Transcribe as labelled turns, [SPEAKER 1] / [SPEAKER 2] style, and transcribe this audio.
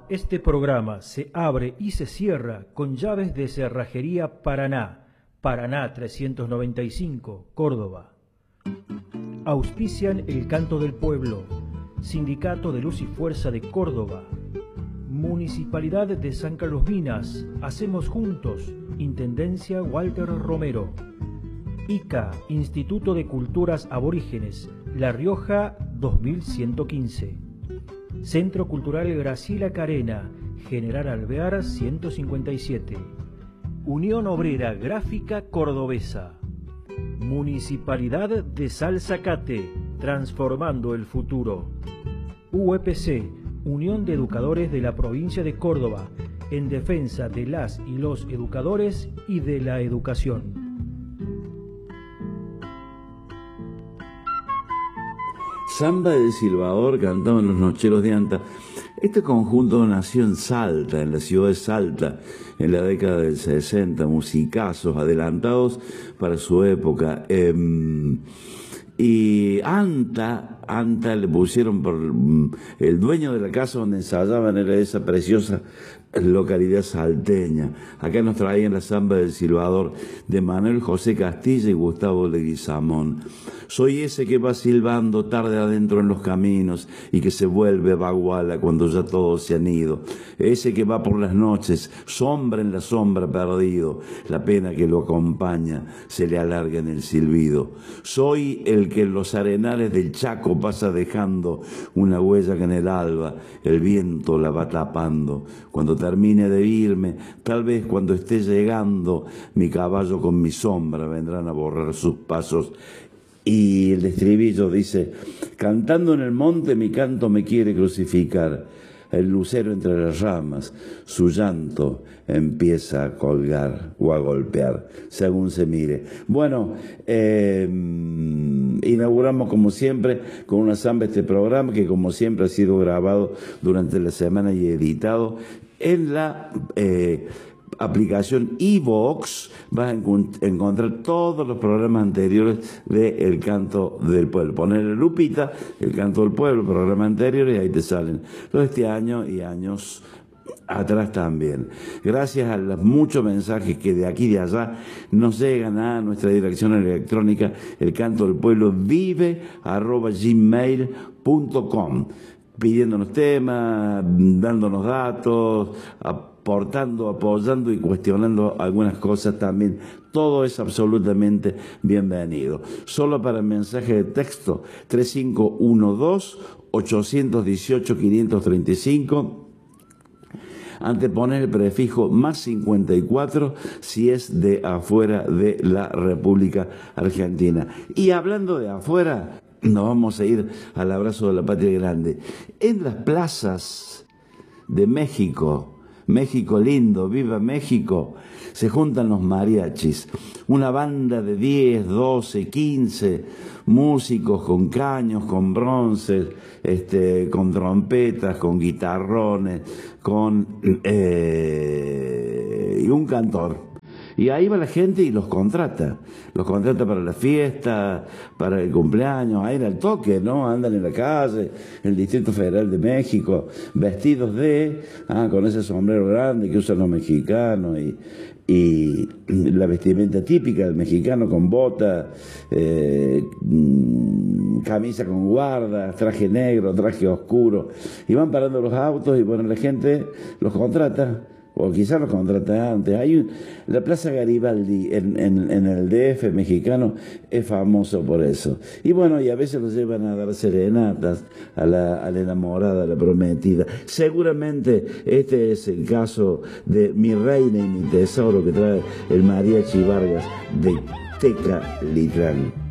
[SPEAKER 1] Este programa se abre y se cierra con llaves de Cerrajería Paraná, Paraná 395, Córdoba. Auspician el Canto del Pueblo, Sindicato de Luz y Fuerza de Córdoba, Municipalidad de San Carlos Minas, Hacemos Juntos, Intendencia Walter Romero, ICA, Instituto de Culturas Aborígenes, La Rioja 2115. Centro Cultural Graciela Carena, General Alvear 157. Unión Obrera Gráfica Cordobesa. Municipalidad de Salzacate, transformando el futuro. UEPC, Unión de Educadores de la Provincia de Córdoba, en defensa de las y los educadores y de la educación.
[SPEAKER 2] Samba del Silbador cantaban los Nocheros de Anta. Este conjunto nació en Salta, en la ciudad de Salta, en la década del 60, musicazos adelantados para su época. Y Anta le pusieron por el dueño de la casa donde ensayaban, era esa preciosa localidad salteña. Acá nos traían la Samba del Silbador de Manuel José Castilla y Gustavo Leguizamón. Soy ese que va silbando tarde adentro en los caminos y que se vuelve baguala cuando ya todos se han ido. Ese que va por las noches, sombra en la sombra perdido, la pena que lo acompaña se le alarga en el silbido. Soy el que en los arenales del Chaco pasa dejando una huella que en el alba el viento la va tapando. Cuando termine de irme, tal vez cuando esté llegando, mi caballo con mi sombra vendrán a borrar sus pasos. Y el estribillo dice: cantando en el monte mi canto me quiere crucificar, el lucero entre las ramas, su llanto empieza a colgar o a golpear, según se mire. Bueno, inauguramos como siempre con una samba este programa que como siempre ha sido grabado durante la semana y editado en la aplicación iVoox. Vas a encontrar todos los programas anteriores de El Canto del Pueblo. Ponerle lupita, El Canto del Pueblo, programas anteriores, y ahí te salen los de este año y años atrás también. Gracias a los muchos mensajes que de aquí y de allá nos llegan a nuestra dirección electrónica, elcantodelpueblovive@gmail.com, pidiéndonos temas, dándonos datos, aportando, apoyando y cuestionando algunas cosas también. Todo es absolutamente bienvenido. Solo para mensaje de texto 3512-818-535. Anteponer el prefijo +54 si es de afuera de la República Argentina. Y hablando de afuera, nos vamos a ir al abrazo de la patria grande. En las plazas de México, México lindo, viva México, se juntan los mariachis, una banda de 10, 12, 15 músicos con caños, con bronces, con trompetas, con guitarrones, y un cantor. Y ahí va la gente y los contrata para la fiesta, para el cumpleaños, ahí en el toque, ¿no? Andan en la calle, en el Distrito Federal de México, vestidos con ese sombrero grande que usan los mexicanos y la vestimenta típica del mexicano con bota, camisa con guardas, traje negro, traje oscuro, y van parando los autos y bueno, la gente los contrata. O quizás los contrata antes. La Plaza Garibaldi en el DF mexicano es famoso por eso. Y bueno, y a veces los llevan a dar serenatas a la enamorada, a la prometida. Seguramente este es el caso de Mi Reina y Mi Tesoro que trae el Mariachi Vargas de Tecalitlán.